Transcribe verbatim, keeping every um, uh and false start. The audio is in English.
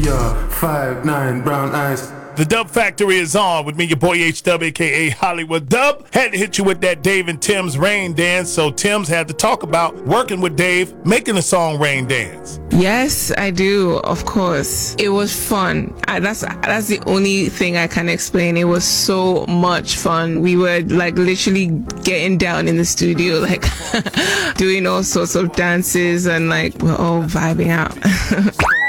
We are five nine brown eyes. The Dub Factory is on with me, your boy H-Dub, a k a. Hollywood Dub. Had to hit you with that Dave and Tim's Rain Dance, so Tim's had to talk about working with Dave, making the song Rain Dance. Yes, I do, of course. It was fun. I, that's that's the only thing I can explain. It was so much fun. We were like literally getting down in the studio, like doing all sorts of dances, and like we're all vibing out.